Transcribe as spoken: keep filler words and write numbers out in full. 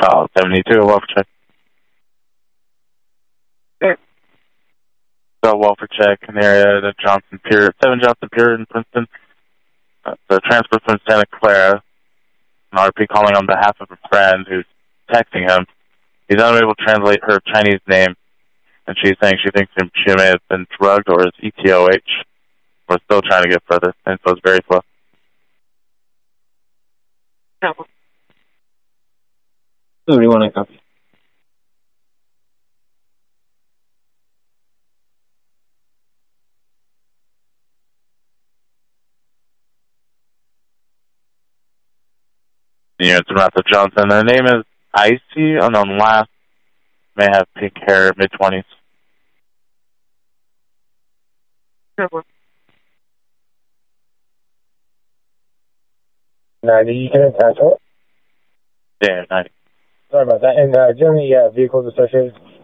Child seventy-two, welfare check. Okay. So welfare check in the area of Johnson Pier, seven Johnson Pier in Princeton. Uh, the transfer from Santa Clara. An R P calling on behalf of a friend who's texting him. He's unable to translate her Chinese name, and she's saying she thinks she may have been drugged or is E T O H. We're still trying to get further. Info is very slow. seventy-one, I copy. Units about the Johnson. Her name is Icy, unknown last. May have pink hair, mid twenties. ninety, you can attach it? Yeah, ninety. Sorry about that. And uh, do you have any uh, vehicles associated?